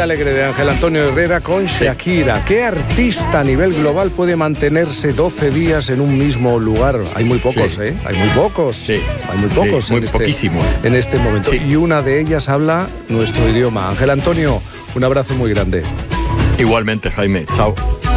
Vida Alegre de Ángel Antonio Herrera con Shakira. ¿Qué artista a nivel global puede mantenerse 12 días en un mismo lugar? Hay muy pocos, ¿eh? Hay muy pocos. Sí. Hay muy pocos. Sí, muy poquísimo. En este momento. Sí. Y una de ellas habla nuestro idioma. Ángel Antonio, un abrazo muy grande. Igualmente, Jaime. Chao.